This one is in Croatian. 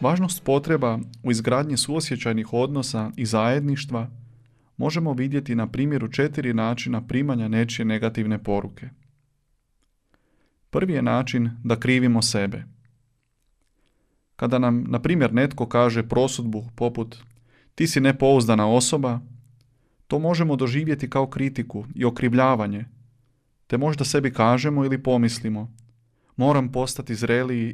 Važnost potreba u izgradnji suosjećajnih odnosa i zajedništva možemo vidjeti na primjeru 4 načina primanja nečije negativne poruke. Prvi je način da krivimo sebe. Kada nam, na primjer, netko kaže prosudbu poput ti si nepouzdana osoba, to možemo doživjeti kao kritiku i okrivljavanje, te možda sebi kažemo ili pomislimo moram postati zreliji